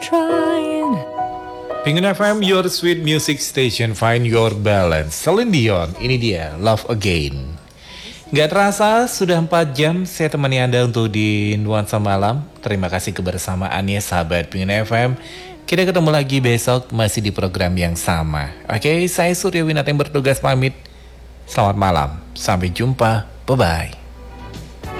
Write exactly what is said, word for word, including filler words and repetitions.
trying. Pengen F M, your sweet music station, find your balance. Celine Dion, ini dia, Love Again. Gak terasa, sudah empat jam saya temani Anda untuk di Nuansa Malam. Terima kasih kebersamaannya sahabat Pengen F M. Kita ketemu lagi besok masih di program yang sama. Oke, saya Surya Winata yang bertugas pamit. Selamat malam, sampai jumpa, bye-bye.